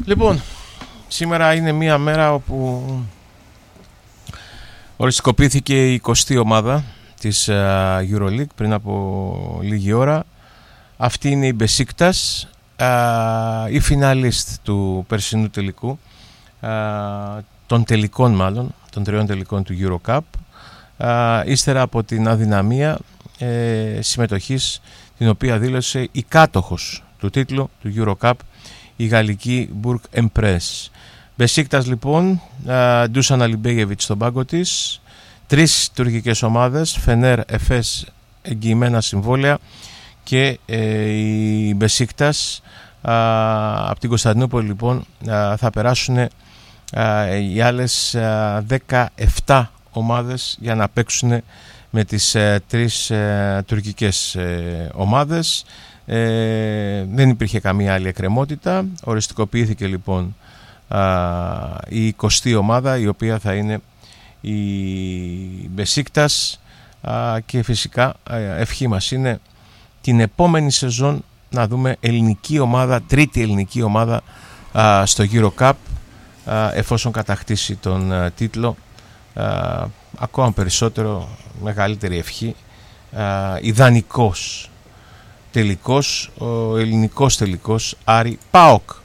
Λοιπόν, σήμερα είναι μια μέρα όπου οριστικοποιήθηκε η 20η ομάδα της EuroLeague πριν από λίγη ώρα. Αυτή είναι η Μπεσίκτας, η φιναλίστ του περσινού τελικού, των τελικών μάλλον, των τριών τελικών του EuroCup, ύστερα από την αδυναμία συμμετοχής την οποία δήλωσε η κάτοχος του τίτλου του EuroCup, η γαλλική Bourg-en-Bresse. Μπεσίκτας λοιπόν, Ντούσαν Αλιμπέγεβιτς στον πάγκο της, τρεις τουρκικές ομάδες, Φενέρ, Εφές, εγγυημένα συμβόλαια, και η Μπεσίκτας από την Κωνσταντινούπολη λοιπόν θα περάσουν οι άλλες 17 ομάδες για να παίξουν με τις τρεις τουρκικές ομάδες. Δεν υπήρχε καμία άλλη εκκρεμότητα. Οριστικοποιήθηκε λοιπόν η 20η ομάδα, η οποία θα είναι η Μπεσίκτας, και φυσικά ευχή μας είναι την επόμενη σεζόν να δούμε ελληνική ομάδα, τρίτη ελληνική ομάδα στο EuroCup, εφόσον κατακτήσει τον τίτλο. Ακόμα περισσότερο, μεγαλύτερη ευχή, ιδανικός τελικός, ο ελληνικός τελικός Άρη ΠΑΟΚ.